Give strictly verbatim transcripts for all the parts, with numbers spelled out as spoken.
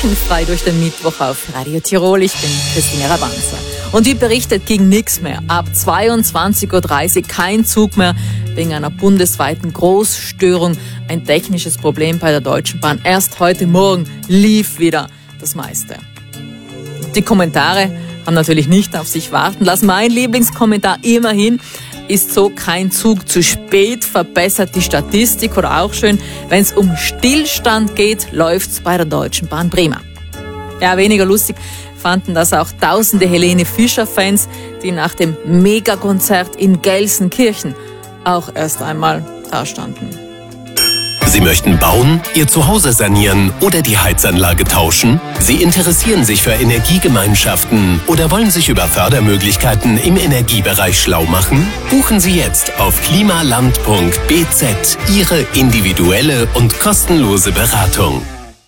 wolkenfrei durch den Mittwoch auf Radio Tirol. Ich bin Christine Rabanza. Und wie berichtet, ging nichts mehr. Ab zweiundzwanzig Uhr dreißig kein Zug mehr wegen einer bundesweiten Großstörung. Ein technisches Problem bei der Deutschen Bahn. Erst heute Morgen lief wieder das meiste. Die Kommentare haben natürlich nicht auf sich warten lassen. Mein Lieblingskommentar immerhin ist so: kein Zug zu spät, verbessert die Statistik. Oder auch schön, wenn es um Stillstand geht, läuft's bei der Deutschen Bahn prima. Ja, weniger lustig fanden das auch tausende Helene Fischer-Fans, die nach dem Megakonzert in Gelsenkirchen auch erst einmal dastanden. Sie möchten bauen, Ihr Zuhause sanieren oder die Heizanlage tauschen? Sie interessieren sich für Energiegemeinschaften oder wollen sich über Fördermöglichkeiten im Energiebereich schlau machen? Buchen Sie jetzt auf klimaland punkt b z Ihre individuelle und kostenlose Beratung.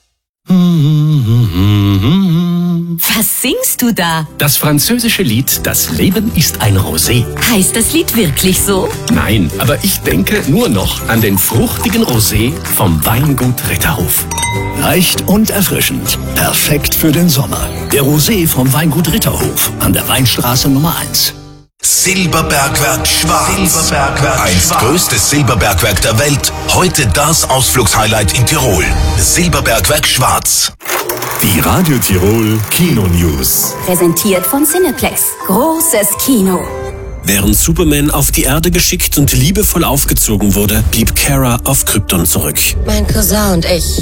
Was singst du da? Das französische Lied »Das Leben ist ein Rosé«. Heißt das Lied wirklich so? Nein, aber ich denke nur noch an den fruchtigen Rosé vom Weingut Ritterhof. Leicht und erfrischend. Perfekt für den Sommer. Der Rosé vom Weingut Ritterhof an der Weinstraße Nummer eins. Silberbergwerk Schwarz. Silberbergwerk Einst Schwarz. Größtes Silberbergwerk der Welt. Heute das Ausflugshighlight in Tirol. Silberbergwerk Schwarz. Die Radio Tirol Kino News. Präsentiert von Cineplex. Großes Kino. Während Superman auf die Erde geschickt und liebevoll aufgezogen wurde, blieb Kara auf Krypton zurück. Mein Cousin und ich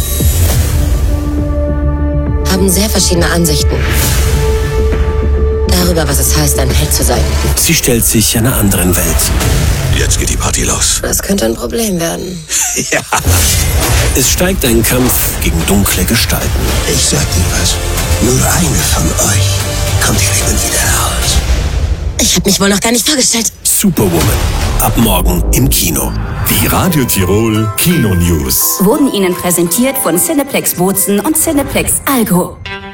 haben sehr verschiedene Ansichten darüber, was es heißt, ein Held zu sein. Sie stellt sich einer anderen Welt. Jetzt geht die Party los. Das könnte ein Problem werden. Ja. Es steigt ein Kampf gegen dunkle Gestalten. Ich sag dir was. Nur eine von euch kommt hier lebend wieder heraus. Ich habe mich wohl noch gar nicht vorgestellt. Superwoman. Ab morgen im Kino. Die Radio Tirol Kino News. Wurden Ihnen präsentiert von Cineplex Bozen und Cineplex Algo.